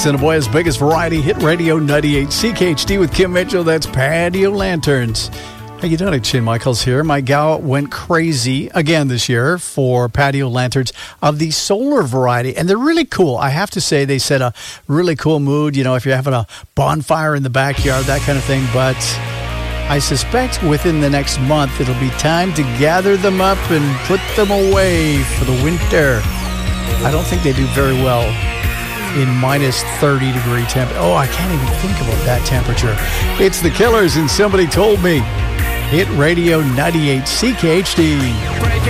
Assiniboia's biggest variety, Hit Radio 98 CKHD with Kim Mitchell. That's Patio Lanterns. How you doing? It's Shane Michaels here. My gal went crazy again this year for patio lanterns of the solar variety, and they're really cool. I have to say, they set a really cool mood, you know, if you're having a bonfire in the backyard, that kind of thing. But I suspect within the next month, it'll be time to gather them up and put them away for the winter. I don't think they do very well in minus 30 degree temperature. Oh, I can't even think about that temperature. It's the Killers, and Somebody Told Me. Hit Radio 98 CKHD.